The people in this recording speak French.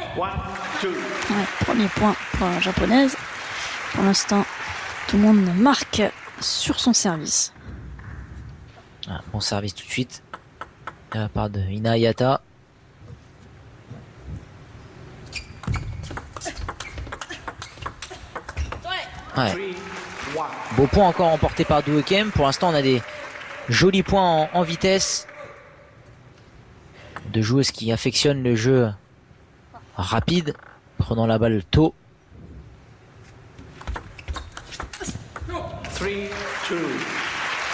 Ouais, premier point pour la japonaise. Pour l'instant, tout le monde marque sur son service. Ah, bon service tout de suite. De la part de Ina Hayata. Ouais. Beau point encore emporté par Do Kem. Pour l'instant, on a des jolis points en vitesse. De joueuses qui affectionnent le jeu rapide, prenant la balle tôt.